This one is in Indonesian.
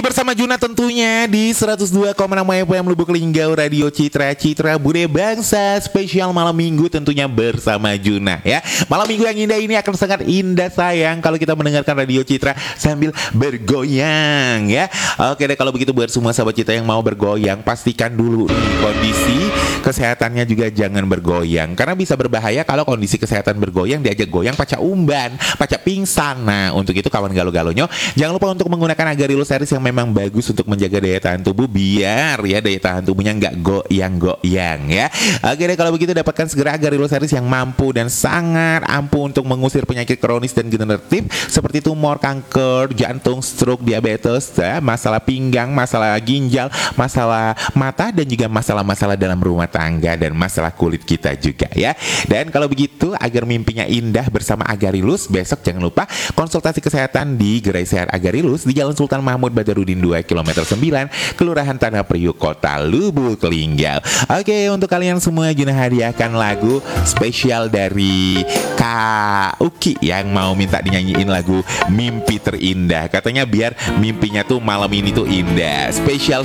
bersama Juna tentunya di 102,6 FM Lubuk Linggau Radio Citra Bude Bangsa spesial malam minggu tentunya bersama Juna ya. Malam minggu yang indah ini akan sangat indah sayang kalau kita mendengarkan Radio Citra sambil bergoyang ya. Oke deh, kalau begitu buat semua sahabat Citra yang mau bergoyang, pastikan dulu kondisi kesehatannya juga jangan bergoyang karena bisa berbahaya kalau kondisi kesehatan bergoyang diajak goyang paca umban, paca pingsan. Nah, untuk itu kawan galo-galonya jangan lupa untuk menggunakan Agarilus series yang memang bagus untuk menjaga daya tahan tubuh biar ya daya tahan tubuhnya nggak goyang-goyang ya. Oke deh, kalau begitu dapatkan segera Agarilus series yang mampu dan sangat ampuh untuk mengusir penyakit kronis dan degeneratif seperti tumor, kanker, jantung, stroke, diabetes, ya, masalah pinggang, masalah ginjal, masalah mata dan juga masalah-masalah dalam rumah tangga dan masalah kulit kita juga ya. Dan kalau begitu agar mimpinya indah bersama Agarilus, besok jangan lupa konsultasi kesehatan di Gerai Sehat Agarilus di Jalan Sultan Mahmud Badarudin 2 km 9 Kelurahan Tanah Priuk Kota Lubuk Linggau. Oke, untuk kalian semua Juna hadiahkan lagu spesial dari Kak Uki yang mau minta dinyanyiin lagu Mimpi Terindah. Katanya biar mimpinya tuh malam ini tuh indah. Spesial